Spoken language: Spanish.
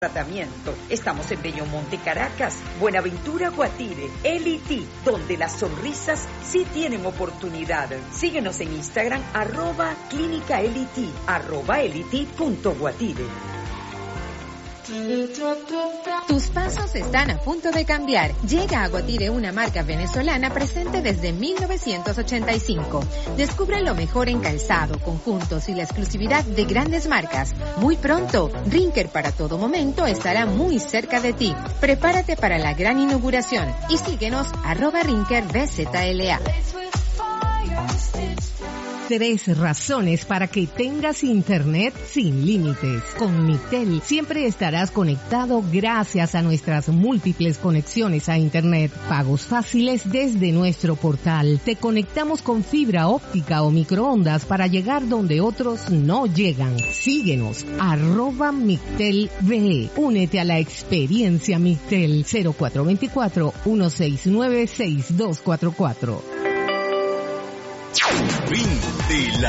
Tratamiento. Estamos en Bellomonte, Caracas, Buenaventura, Guatire, Elity, donde las sonrisas sí tienen oportunidad. Síguenos en Instagram, @clínicaelity, @elity.guatire. Tus pasos están a punto de cambiar. Llega a Guatire una marca venezolana presente desde 1985. Descubre lo mejor en calzado, conjuntos y la exclusividad de grandes marcas. Muy pronto, Rinker para todo momento estará muy cerca de ti. Prepárate para la gran inauguración y síguenos @RinkerBZLA. 3 razones para que tengas internet sin límites. Con Mictel siempre estarás conectado gracias a nuestras múltiples conexiones a internet. Pagos fáciles desde nuestro portal. Te conectamos con fibra óptica o microondas para llegar donde otros no llegan. Síguenos @MictelVE. Únete a la experiencia Mictel. 0424-169-6244. Fin de la